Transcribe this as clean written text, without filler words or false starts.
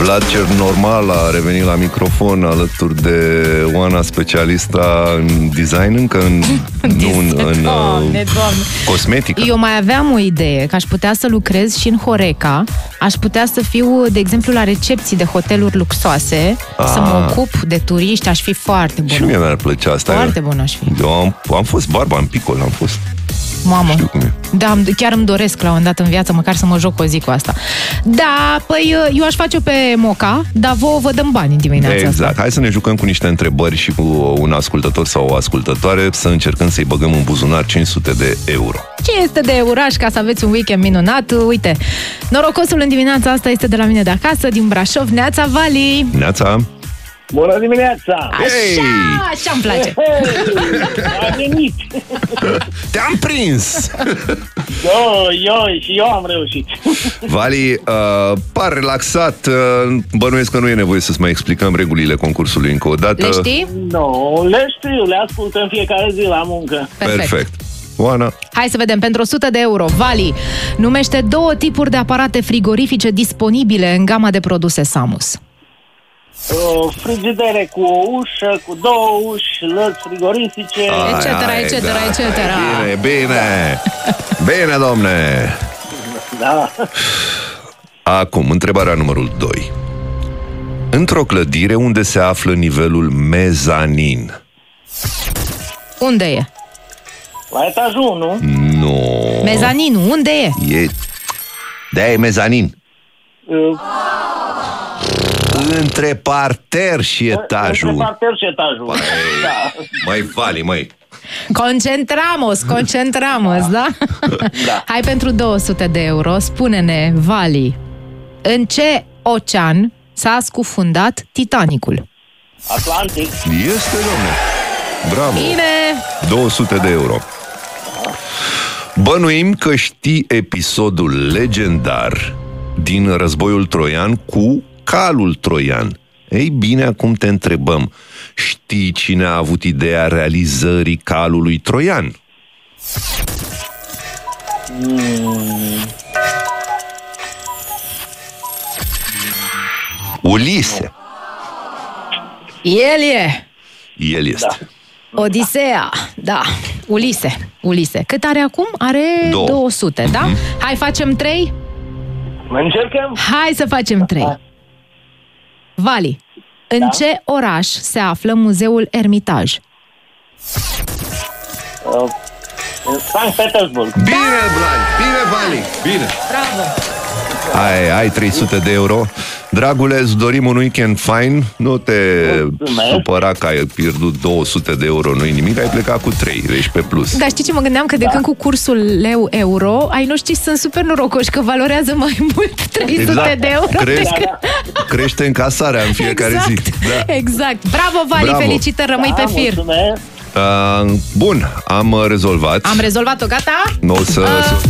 Vlad cel normal a revenit la microfon alături de Oana, specialista în design, încă în cosmetică. Eu mai aveam o idee, că aș putea să lucrez și în Horeca, aș putea să fiu, de exemplu, la recepții de hoteluri luxoase, să mă ocup de turiști, aș fi foarte bună. Și mie mi-ar plăcea asta. Foarte bună aș fi. Eu am fost barba în Picol, am fost. Mamă, știu cum e. Da, chiar îmi doresc la un moment dat în viață măcar să mă joc o zi cu asta. Da, păi eu aș face-o pe Moca, dar vouă vă dăm bani în dimineața Exact. asta. Hai să ne jucăm cu niște întrebări și cu un ascultător sau o ascultătoare, să încercăm să-i băgăm în buzunar 500 de euro. 500 de eurași ca să aveți un weekend minunat. Uite, norocosul în dimineața asta este de la mine de acasă, din Brașov. Neața, Vali! Neața! Bună dimineața! Așa-mi place! A venit! Te-am prins! Și eu am reușit. Vali, par relaxat. Bănuiesc că nu e nevoie să-ți mai explicăm regulile concursului încă o dată. Le știi? Nu, le știu, le ascult în fiecare zi la muncă. Perfect. Oana? Hai să vedem, pentru 100 de euro, Vali numește 2 tipuri de aparate frigorifice disponibile în gama de produse Samus. Frigidere cu o ușă, cu 2 uși, lăzi frigorifice, etc. Bine, domne! Da. Acum, întrebarea numărul 2. Într-o clădire unde se află nivelul mezanin. Unde e? La etajul 1. Nu. Mezaninul, unde e? De-aia e mezanin. Între parter și etajul. Între parter și etajul. Da. Mai Vali, măi. Concentramos, da? Da. Hai pentru 200 de euro, spune-ne, Vali, în ce ocean s-a scufundat Titanicul? Atlantic. Este, domne. Bravo. Bine! 200 de euro. Bănuim că știi episodul legendar din Războiul Troian cu calul troian. Ei bine, acum te întrebăm, știi cine a avut ideea realizării calului troian? Ulise. El este. Da. Odiseea, da, Ulise. Cât are acum? Are 200, da? Hai, facem 3? Încercăm? Hai să facem 3. Vali, în ce oraș se află Muzeul Ermitaj? Sankt Petersburg. Bine, Vali, bine. Bravo! Ai 300 de euro. Dragule, îți dorim un weekend fain. Nu te supăra că ai pierdut 200 de euro, nu-i nimic, ai plecat cu 3, ești pe plus. Dar știi ce mă gândeam? Că de când cu cursul leu-euro, ai noștri sunt super norocoși că valorează mai mult 300 de euro. Crește încasarea în fiecare zi. Da. Exact. Bravo, Vali, felicitări, rămâi pe fir. Mulțumesc. Bun, am rezolvat. Am rezolvat-o, gata? Nu o să